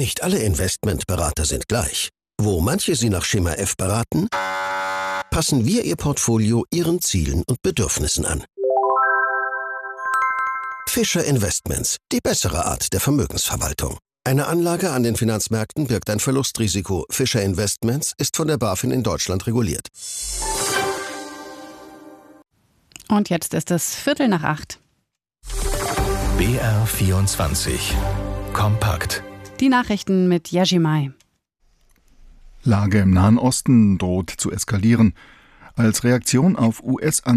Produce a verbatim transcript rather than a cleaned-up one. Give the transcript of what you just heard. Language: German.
Nicht alle Investmentberater sind gleich. Wo manche Sie nach Schema F beraten, passen wir Ihr Portfolio Ihren Zielen und Bedürfnissen an. Fischer Investments, die bessere Art der Vermögensverwaltung. Eine Anlage an den Finanzmärkten birgt ein Verlustrisiko. Fischer Investments ist von der BaFin in Deutschland reguliert. Und jetzt ist es Viertel nach acht. B R vierundzwanzig. Kompakt. Die Nachrichten mit Yajimai. Lage im Nahen Osten droht zu eskalieren. Als Reaktion auf U S